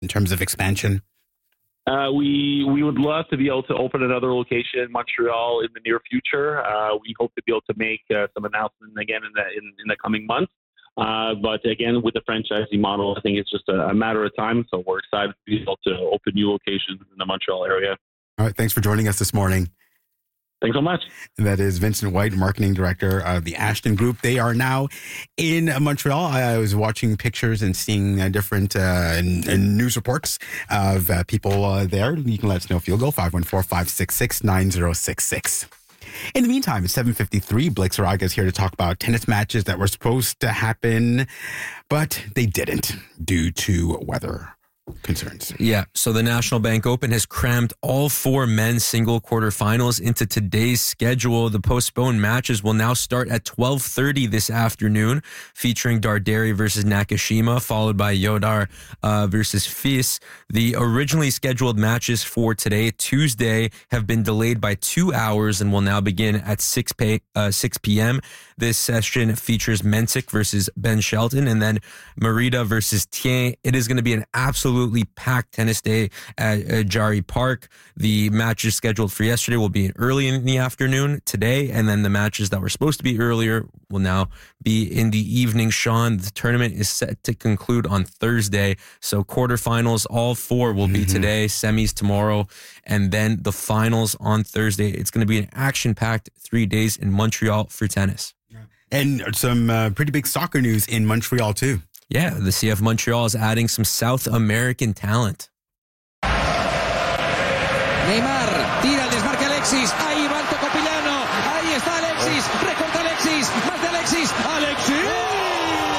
terms of expansion? We would love to be able to open another location in Montreal in the near future. We hope to be able to make some announcements again in the coming months. But again, with the franchising model, I think it's just a matter of time. So we're excited to be able to open new locations in the Montreal area. All right. Thanks for joining us this morning. Thanks so much. And that is Vincent White, Marketing Director of the Ashton Group. They are now in Montreal. I was watching pictures and seeing different news reports of people there. You can let us know if you'll go, 514-566-9066. In the meantime, it's 7:53. Blake Saraga is here to talk about tennis matches that were supposed to happen, but they didn't due to weather concerns. Yeah, so the National Bank Open has crammed all 4 men's single quarterfinals into today's schedule. The postponed matches will now start at 12:30 this afternoon, featuring Darderi versus Nakashima, followed by Yodar versus Fils. The originally scheduled matches for today, Tuesday, have been delayed by 2 hours and will now begin at 6 p.m. This session features Mensik versus Ben Shelton and then Merida versus Tien. It is going to be an absolutely packed tennis day at Jari Park. The matches scheduled for yesterday will be early in the afternoon today, and then the matches that were supposed to be earlier will now be in the evening. Sean, the tournament is set to conclude on Thursday, so quarterfinals, all 4 will be today, semis tomorrow, and then the finals on Thursday. It's going to be an action-packed 3 days in Montreal for tennis. And some pretty big soccer news in Montreal, too. Yeah, the CF Montreal is adding some South American talent. Neymar tira el desmarque Alexis.